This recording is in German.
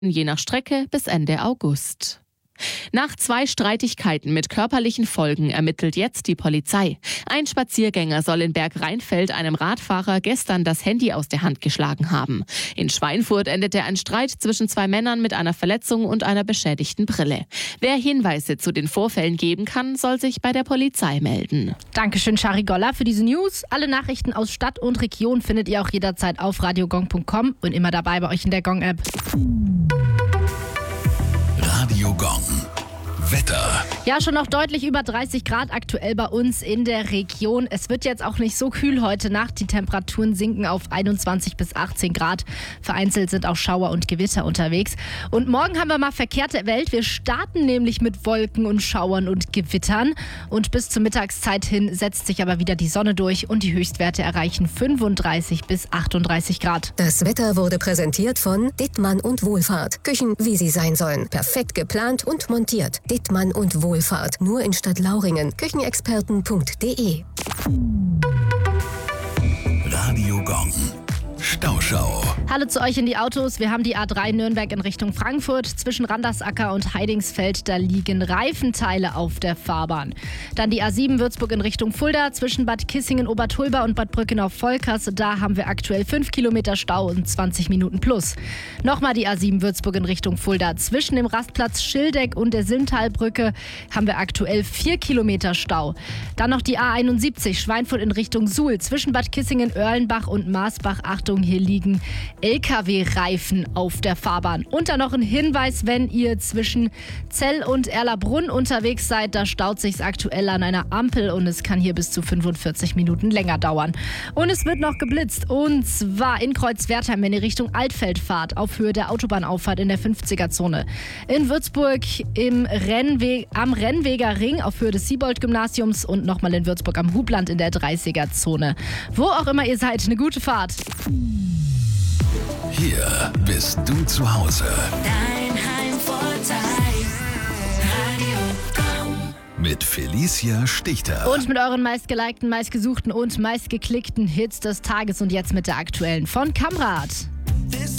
je nach Strecke bis Ende August. Nach 2 Streitigkeiten mit körperlichen Folgen ermittelt jetzt die Polizei. Ein Spaziergänger soll in Bergrheinfeld einem Radfahrer gestern das Handy aus der Hand geschlagen haben. In Schweinfurt endete ein Streit zwischen 2 Männern mit einer Verletzung und einer beschädigten Brille. Wer Hinweise zu den Vorfällen geben kann, soll sich bei der Polizei melden. Dankeschön, Shari Golla, für diese News. Alle Nachrichten aus Stadt und Region findet ihr auch jederzeit auf radiogong.com und immer dabei bei euch in der Gong-App. Radio Gong. Wetter. Ja, schon noch deutlich über 30 Grad aktuell bei uns in der Region. Es wird jetzt auch nicht so kühl heute Nacht. Die Temperaturen sinken auf 21 bis 18 Grad. Vereinzelt sind auch Schauer und Gewitter unterwegs. Und morgen haben wir mal verkehrte Welt. Wir starten nämlich mit Wolken und Schauern und Gewittern. Und bis zur Mittagszeit hin setzt sich aber wieder die Sonne durch und die Höchstwerte erreichen 35 bis 38 Grad. Das Wetter wurde präsentiert von Dittmann und Wohlfahrt. Küchen, wie sie sein sollen. Perfekt geplant und montiert. Dittmann und Wohlfahrt. Nur in Stadtlauringen. Küchenexperten.de. Radio Gong. Stauschau. Hallo zu euch in die Autos. Wir haben die A3 Nürnberg in Richtung Frankfurt. Zwischen Randersacker und Heidingsfeld, da liegen Reifenteile auf der Fahrbahn. Dann die A7 Würzburg in Richtung Fulda. Zwischen Bad Kissingen, Obertulba und Bad Brückenau-Volkers. Da haben wir aktuell 5 Kilometer Stau und 20 Minuten plus. Nochmal die A7 Würzburg in Richtung Fulda. Zwischen dem Rastplatz Schildeck und der Sinntalbrücke haben wir aktuell 4 Kilometer Stau. Dann noch die A71 Schweinfurt in Richtung Suhl. Zwischen Bad Kissingen, Oerlenbach und Maasbach. Achtung, hier liegen LKW-Reifen auf der Fahrbahn. Und dann noch ein Hinweis, wenn ihr zwischen Zell und Erlabrunn unterwegs seid, da staut sich's aktuell an einer Ampel und es kann hier bis zu 45 Minuten länger dauern. Und es wird noch geblitzt, und zwar in Kreuzwertheim, wenn ihr Richtung Altfeld fahrt, auf Höhe der Autobahnauffahrt in der 50er-Zone. In Würzburg am Rennweger Ring auf Höhe des Siebold-Gymnasiums und nochmal in Würzburg am Hubland in der 30er-Zone. Wo auch immer ihr seid, eine gute Fahrt. Hier bist du zu Hause. Dein Heimvorteil. Radio Gong. Mit Felicia Stichter. Und mit euren meistgelikten, meistgesuchten und meistgeklickten Hits des Tages und jetzt mit der aktuellen von Kamrat.